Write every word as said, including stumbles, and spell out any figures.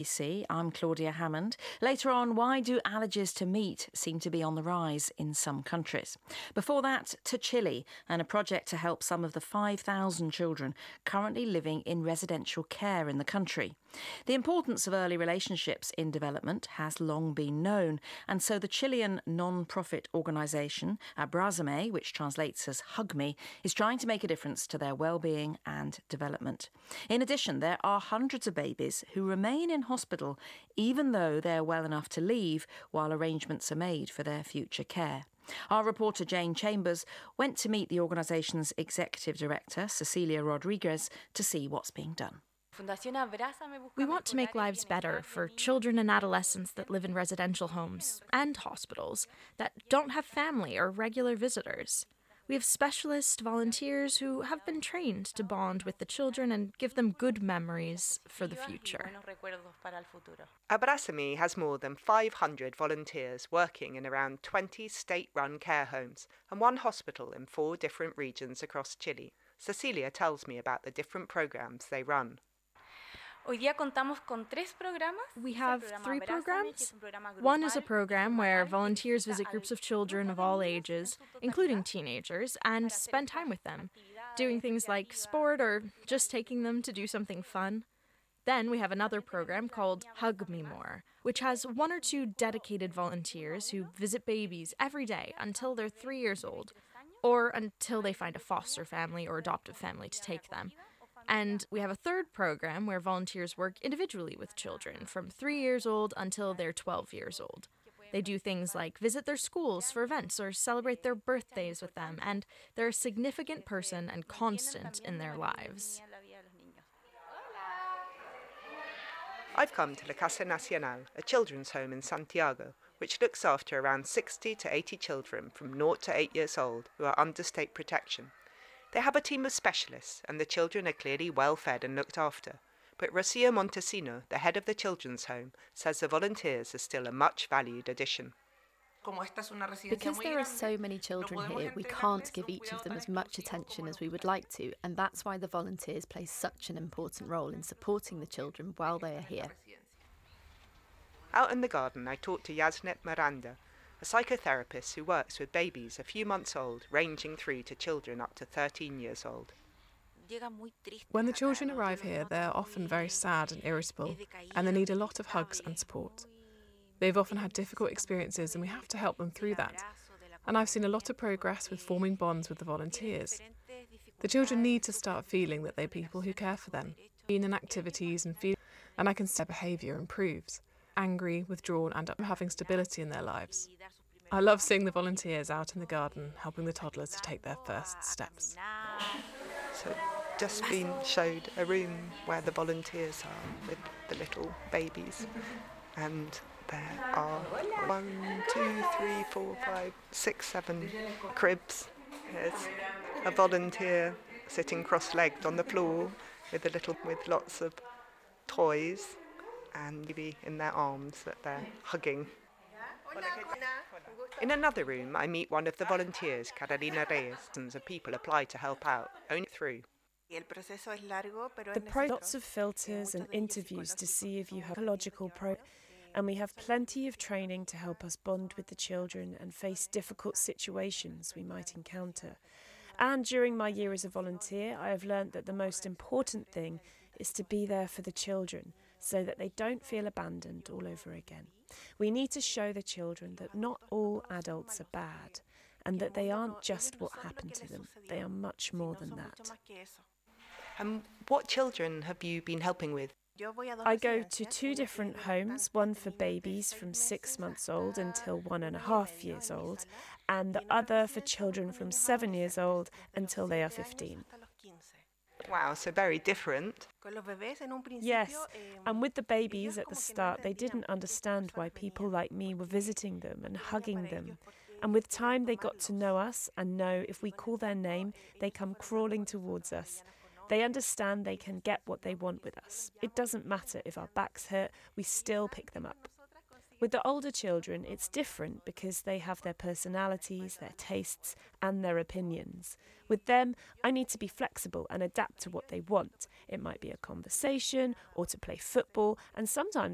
C. I'm Claudia Hammond. Later on, why do allergies to meat seem to be on the rise in some countries? Before that, to Chile and a project to help some of the five thousand children currently living in residential care in the country. The importance of early relationships in development has long been known, and so the Chilean non-profit organisation Abrázame, which translates as Hug Me, is trying to make a difference to their well-being and development. In addition, there are hundreds of babies who remain in hospital even though they're well enough to leave while arrangements are made for their future care. Our reporter Jane Chambers went to meet the organisation's executive director, Cecilia Rodriguez, to see what's being done. We want to make lives better for children and adolescents that live in residential homes and hospitals that don't have family or regular visitors. We have specialist volunteers who have been trained to bond with the children and give them good memories for the future. Abrázame has more than five hundred volunteers working in around twenty state-run care homes and one hospital in four different regions across Chile. Cecilia tells me about the different programs they run. We have three programs. One is a program where volunteers visit groups of children of all ages, including teenagers, and spend time with them, doing things like sport or just taking them to do something fun. Then we have another program called Hug Me More, which has one or two dedicated volunteers who visit babies every day until they're three years old, or until they find a foster family or adoptive family to take them. And we have a third program where volunteers work individually with children from three years old until they're twelve years old. They do things like visit their schools for events or celebrate their birthdays with them, and they're a significant person and constant in their lives. I've come to La Casa Nacional, a children's home in Santiago, which looks after around sixty to eighty children from zero to eight years old who are under state protection. They have a team of specialists, and the children are clearly well fed and looked after. But Rocio Montesino, the head of the children's home, says the volunteers are still a much valued addition. Because there are so many children here, we can't give each of them as much attention as we would like to, and that's why the volunteers play such an important role in supporting the children while they are here. Out in the garden, I talked to Yasnet Miranda, a psychotherapist who works with babies a few months old, ranging through to children up to thirteen years old. When the children arrive here, they are often very sad and irritable, and they need a lot of hugs and support. They've often had difficult experiences, and we have to help them through that. And I've seen a lot of progress with forming bonds with the volunteers. The children need to start feeling that they're people who care for them, being in activities and feel, and I can see their behaviour improves. Angry, withdrawn, and having stability in their lives. I love seeing the volunteers out in the garden helping the toddlers to take their first steps. So just been showed a room where the volunteers are with the little babies, and there are one, two, three, four, five, six, seven cribs. There's a volunteer sitting cross-legged on the floor with a little with lots of toys and maybe in their arms that they're hugging. In another room, I meet one of the volunteers, Carolina Reyes, and the people apply to help out, only through. The pro- lots of filters and interviews to see if you have psychological pro, and we have plenty of training to help us bond with the children and face difficult situations we might encounter. And during my year as a volunteer, I have learnt that the most important thing is to be there for the children, so that they don't feel abandoned all over again. We need to show the children that not all adults are bad, and that they aren't just what happened to them. They are much more than that. And what children have you been helping with? I go to two different homes, one for babies from six months old until one and a half years old, and the other for children from seven years old until they are fifteen. Wow, so very different. Yes, and with the babies at the start, they didn't understand why people like me were visiting them and hugging them. And with time, they got to know us and know if we call their name, they come crawling towards us. They understand they can get what they want with us. It doesn't matter if our backs hurt, we still pick them up. With the older children, it's different because they have their personalities, their tastes, and their opinions. With them, I need to be flexible and adapt to what they want. It might be a conversation or to play football, and sometimes